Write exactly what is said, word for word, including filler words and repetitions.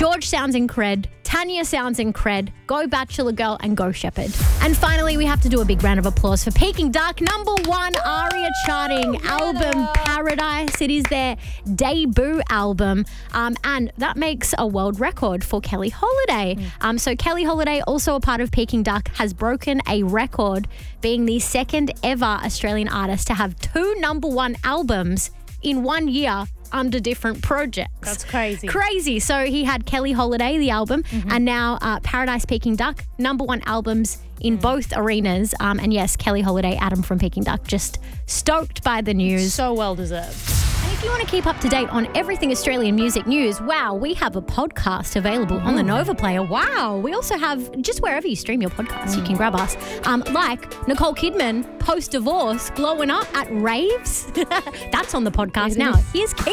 George sounds incred. Tanya sounds incred. Go Bachelor Girl and go Shepherd. And finally, we have to do a big round of applause for Peking Duck, number one Aria charting album, Paradise. It is their debut album, um, and that makes a world record for Kelly Holiday. Mm. Um, so Kelly Holiday, also a part of Peking Duck, has broken a record, being the second ever Australian artist to have two number one albums in one year under different projects. That's crazy. Crazy. So he had Kelly Holiday, the album, mm-hmm. and now uh, Paradise Peking Duck, number one albums in mm. both arenas. Um, and yes, Kelly Holiday, Adam from Peking Duck, just stoked by the news. So well deserved. And if you want to keep up to date on everything Australian music news, wow, we have a podcast available on the Nova Player. Wow. We also have, just wherever you stream your podcasts, mm. you can grab us. Um, like Nicole Kidman, post-divorce, glowing up at raves. That's on the podcast now. Here's Keith.